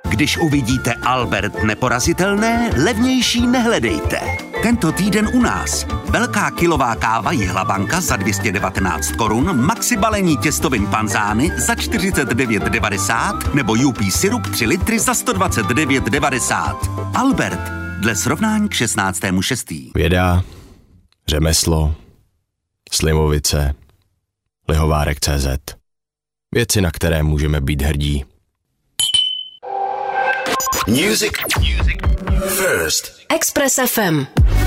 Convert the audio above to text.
Když uvidíte Albert neporazitelné, levnější nehledejte. Tento týden u nás. Velká kilová káva Jihlabanka za 219 korun, maxi balení těstovin panzány za 49,90 nebo UP syrup 3 litry za 129,90. Albert, dle srovnání k 16.6. Věda, řemeslo, Slimovice, Lihovárek.cz. Věci, na které můžeme být hrdí. Music first. Express FM.